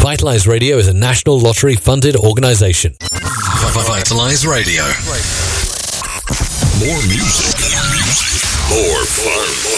Vitalize Radio is a National Lottery funded organization. Vitalize Radio. More music. More fun.